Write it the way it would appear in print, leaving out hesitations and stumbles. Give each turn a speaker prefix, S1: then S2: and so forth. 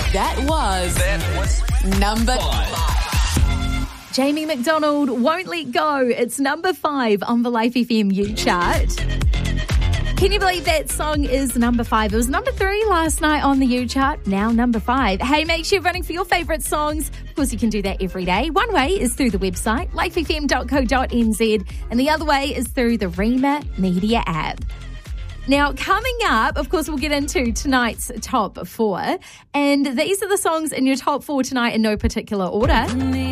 S1: That was number 5.
S2: Jamie McDonald, Won't Let Go. It's number 5 on the Life FM U chart. Can you believe that song is number 5? It was number 3 last night on the U chart, now number 5. Hey, make sure you're running for your favourite songs. Of course, you can do that every day. One way is through the website, lifefm.co.nz, and the other way is through the Rema Media app. Now, coming up, of course, we'll get into tonight's top 4. And these are the songs in your top 4 tonight in no particular order.